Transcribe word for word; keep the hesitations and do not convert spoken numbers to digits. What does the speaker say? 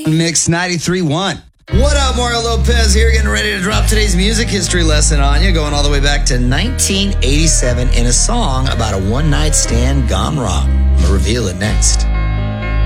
Mix ninety-three point one. What up, Mario Lopez here, getting ready to drop today's music history lesson on you, going all the way back to nineteen eighty-seven in a song about a one-night stand gone wrong. I'm going to reveal it next.